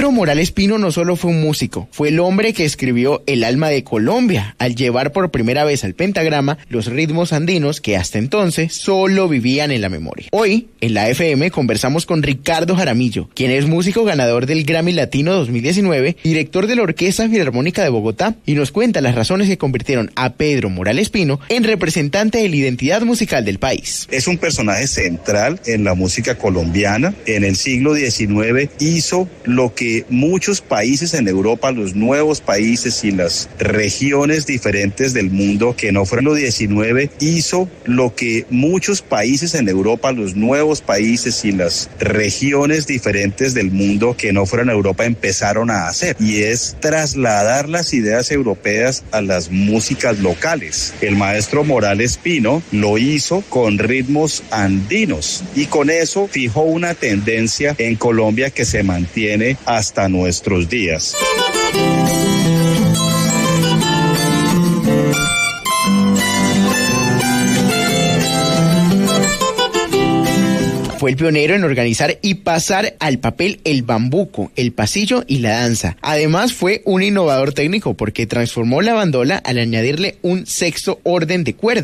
Pedro Morales Pino no solo fue un músico, fue el hombre que escribió El alma de Colombia, al llevar por primera vez al pentagrama los ritmos andinos que hasta entonces solo vivían en la memoria. Hoy, en la FM, conversamos con Ricardo Jaramillo, quien es músico ganador del Grammy Latino 2019, director de la Orquesta Filarmónica de Bogotá, y nos cuenta las razones que convirtieron a Pedro Morales Pino en representante de la identidad musical del país. Es un personaje central en la música colombiana. En el siglo XIX hizo lo que muchos países en Europa, los nuevos países y las regiones diferentes del mundo que no fueron el siglo XIX, hizo lo que muchos países en Europa, los nuevos países y las regiones diferentes del mundo que no fueron Europa empezaron a hacer, y es trasladar las ideas europeas a las músicas locales. El maestro Morales Pino lo hizo con ritmos andinos y con eso fijó una tendencia en Colombia que se mantiene hasta nuestros días. Fue el pionero en organizar y pasar al papel el bambuco, el pasillo y la danza. Además fue un innovador técnico porque transformó la bandola al añadirle un sexto orden de cuerdas.